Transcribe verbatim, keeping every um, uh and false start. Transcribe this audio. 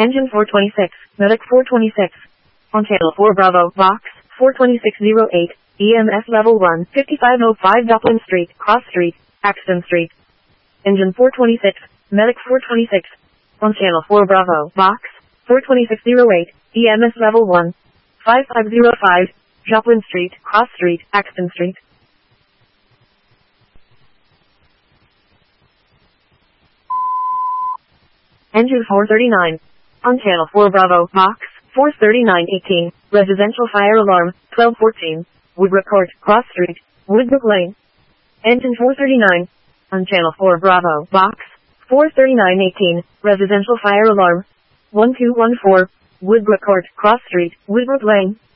Engine four twenty-six, Medic four twenty-six. On channel four Bravo, Vox, four twenty-six oh eight, E M S level one, fifty-five oh five Dublin Street, Cross Street, Axton Street. Engine four twenty-six, Medic four twenty-six. On channel four Bravo, Vox, four twenty-six oh eight, E M S level one, fifty-five oh five, Joplin Street, Cross Street, Axton Street. Engine four thirty-nine. On channel four Bravo, Vox, four thirty-nine eighteen, residential fire alarm, twelve fourteen, Woodbrook Court, Cross Street, Woodbrook Lane. Engine four thirty-nine. On channel four Bravo, Vox, four thirty-nine eighteen, residential fire alarm, twelve fourteen, Woodbrook Court, Cross Street, Woodbrook Lane.